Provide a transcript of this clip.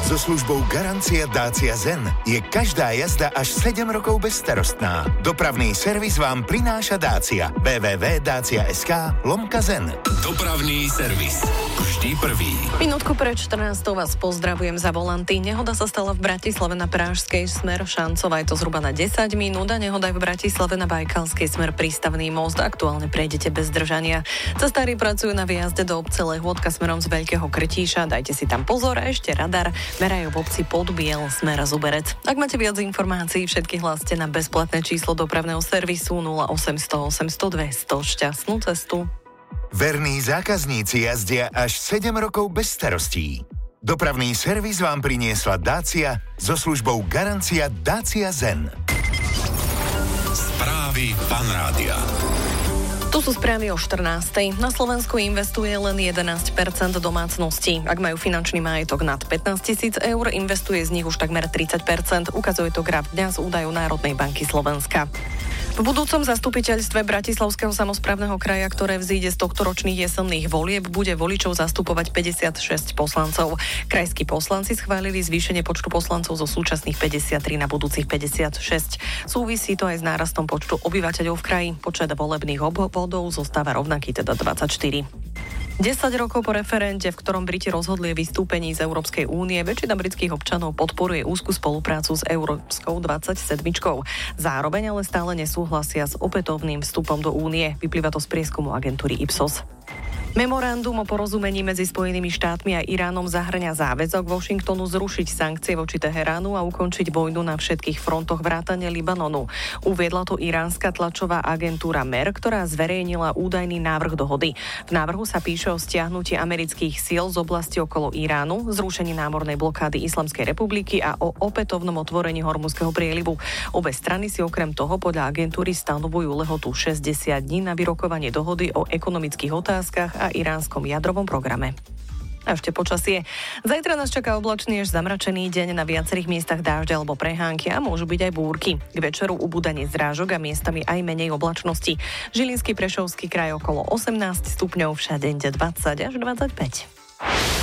So službou Garancia Dacia Zen je každá jazda až 7 rokov bezstarostná. Dopravný servis vám prináša Dacia. www.dacia.sk/Zen. Dopravný servis. Vždy prvý. Minútku pred 14. vás pozdravujem za volanty. Nehoda sa stala v Bratislave na Prážskej smer Šancová. Je to zhruba na 10 minút a nehoda je v Bratislave na Bajkalskej smer Prístavný most. Aktuálne prejdete bez zdržania. Cestári pracujú na výjazde do obce Lehôtka smerom z Veľkého Krtíša. Dajte si tam pozor a ešte radar. Merajú v obci Podbiel smer Zuberec. Ak máte viac informácií, všetky hláste na bezplatné číslo dopravného servisu 0800 800 200. Šťastnú cestu. Verní zákazníci jazdia až 7 rokov bez starostí. Dopravný servis vám priniesla Dacia so službou Garancia Dacia Zen. Správy Fanrádia. Tu sú správy o 14. Na Slovensku investuje len 11% domácností. Ak majú finančný majetok nad 15 000 eur, investuje z nich už takmer 30%. Ukazuje to graf dňa z údajov Národnej banky Slovenska. V budúcom zastupiteľstve Bratislavského samosprávneho kraja, ktoré vzíde z tohtoročných jesenných volieb, bude voličov zastupovať 56 poslancov. Krajskí poslanci schválili zvýšenie počtu poslancov zo súčasných 53 na budúcich 56. Súvisí to aj s nárastom počtu obyvateľov v kraji. Počet volebných obvodov zostáva rovnaký, teda 24. 10 rokov po referende, v ktorom Briti rozhodli o vystúpení z Európskej únie, väčšina britských občanov podporuje úzku spoluprácu s Európskou 27. Zároveň ale stále nesúhlasia s opätovným vstupom do únie. Vyplýva to z prieskumu agentúry Ipsos. Memorandum o porozumení medzi Spojenými štátmi a Iránom zahŕňa záväzok Washingtonu zrušiť sankcie voči Teheránu a ukončiť vojnu na všetkých frontoch vrátane Libanonu. Uviedla to iránska tlačová agentúra MER, ktorá zverejnila údajný návrh dohody. V návrhu sa píše o stiahnutí amerických síl z oblasti okolo Iránu, zrušení námornej blokády Islamskej republiky a o opätovnom otvorení Hormuzského prielivu. Obe strany si okrem toho podľa agentúry stanovujú lehotu 60 dní na vyrokovanie dohody o ekonomických otázkach a iránskom jadrovom programe. A ešte počasie. Zajtra nás čaká oblačný až zamračený deň, na viacerých miestach dážď alebo prehánky a môžu byť aj búrky. K večeru ubúdanie zrážok a miestami aj menej oblačnosti. Žilinský, Prešovský kraj okolo 18 stupňov, všade 20 až 25.